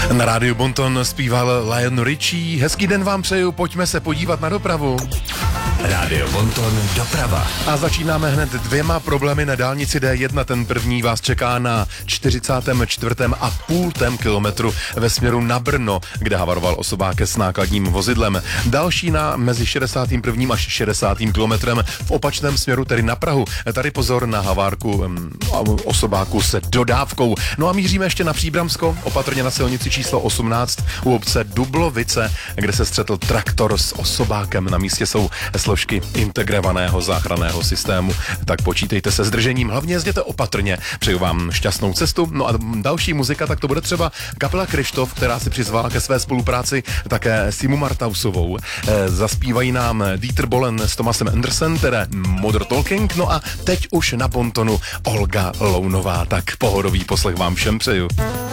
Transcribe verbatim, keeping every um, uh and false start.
Na rádiu Bonton zpíval Lionel Richie. Hezký den vám přeju, pojďme se podívat na dopravu. Rádio Bonton doprava. A začínáme hned dvěma problémy na dálnici D jedna. Ten první vás čeká na čtyřicátém čtvrtém a půltém kilometru ve směru na Brno, kde havaroval osobák s nákladním vozidlem. Další na mezi šedesátým prvním až šedesátým kilometrem v opačném směru, tedy na Prahu. Tady pozor na havárku um, osobáku se dodávkou. No a míříme ještě na Příbramsko, opatrně na silnici číslo osmnáct u obce Dublovice, kde se střetl traktor s osobákem. Na místě jsou složky integrovaného záchranného systému. Tak počítejte se zdržením, hlavně jezděte opatrně. Přeju vám šťastnou cestu. No a další muzika, tak to bude třeba kapela Kryštof, která si přizvala ke své spolupráci také Simu Martausovou. E, zaspívají nám Dieter Bohlen s Thomasem Andersem, teda Modern Talking. No a teď už na Bontonu Olga Lounová. Tak pohodový poslech vám všem přeju.